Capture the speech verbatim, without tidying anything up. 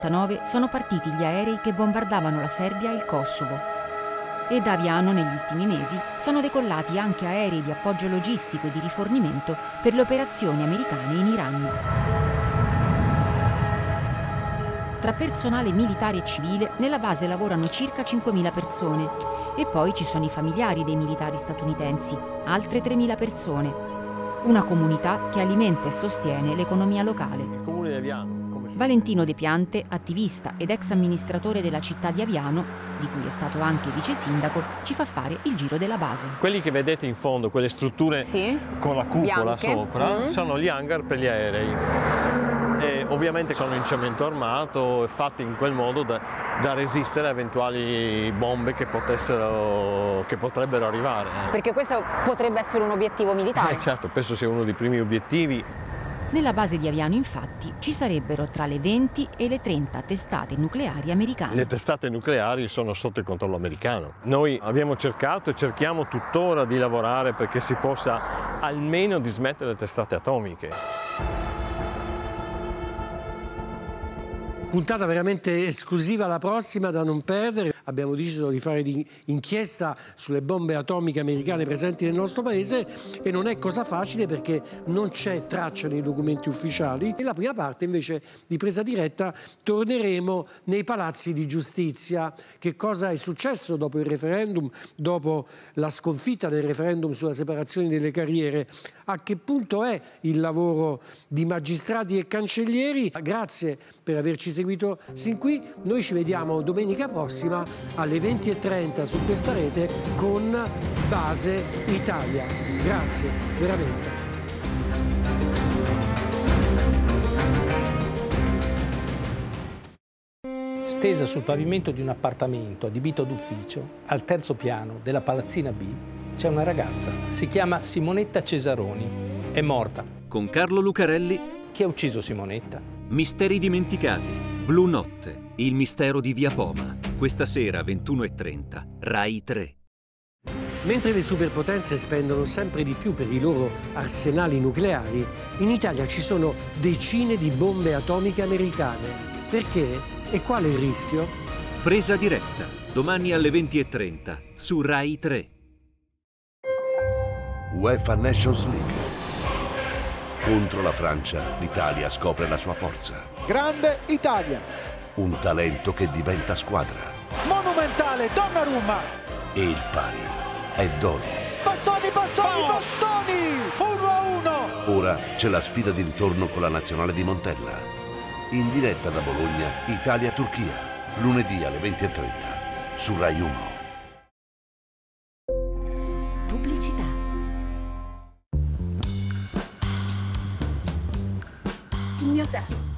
nove sono partiti gli aerei che bombardavano la Serbia e il Kosovo. E da Aviano negli ultimi mesi sono decollati anche aerei di appoggio logistico e di rifornimento per le operazioni americane in Iran. Tra personale militare e civile, nella base lavorano circa cinquemila persone e poi ci sono i familiari dei militari statunitensi, altre tremila persone. Una comunità che alimenta e sostiene l'economia locale. Il comune di Aviano. Valentino De Piante, attivista ed ex amministratore della città di Aviano, di cui è stato anche vice sindaco, ci fa fare il giro della base. Quelli che vedete in fondo, quelle strutture sì, con la cupola bianche. sopra, Mm. sono gli hangar per gli aerei. E ovviamente sono in cemento armato e fatti in quel modo da, da resistere a eventuali bombe che potessero, che potrebbero arrivare. Perché questo potrebbe essere un obiettivo militare. Eh, certo, penso sia uno dei primi obiettivi. Nella base di Aviano, infatti, ci sarebbero tra le venti e le trenta testate nucleari americane. Le testate nucleari sono sotto il controllo americano. Noi abbiamo cercato e cerchiamo tuttora di lavorare perché si possa almeno dismettere le testate atomiche. Puntata veramente esclusiva, la prossima da non perdere. Abbiamo deciso di fare di inchiesta sulle bombe atomiche americane presenti nel nostro paese e non è cosa facile perché non c'è traccia nei documenti ufficiali. Nella prima parte invece di Presa Diretta torneremo nei palazzi di giustizia. Che cosa è successo dopo il referendum, dopo la sconfitta del referendum sulla separazione delle carriere? A che punto è il lavoro di magistrati e cancellieri? Grazie per averci seguito sin qui. Noi ci vediamo domenica prossima alle venti e trenta su questa rete con Base Italia. Grazie, veramente. Stesa sul pavimento di un appartamento adibito d'ufficio, al terzo piano della palazzina B, c'è una ragazza. Si chiama Simonetta Cesaroni. È morta. Con Carlo Lucarelli. Chi ha ucciso Simonetta? Misteri dimenticati. Blu Notte. Il mistero di Via Poma. Questa sera ventuno e trenta. Rai tre. Mentre le superpotenze spendono sempre di più per i loro arsenali nucleari, in Italia ci sono decine di bombe atomiche americane. Perché? E qual è il rischio? Presa diretta. Domani alle venti e trenta. Su Rai tre. UEFA Nations League. Contro la Francia, l'Italia scopre la sua forza. Grande Italia. Un talento che diventa squadra. Monumentale Donnarumma. E il pari è Doni. Bastoni, bastoni, bastoni. uno a uno. Ora c'è la sfida di ritorno con la nazionale di Montella. In diretta da Bologna, Italia-Turchia. Lunedì alle venti e trenta. Su Rai uno. Pubblicità. Il mio tè.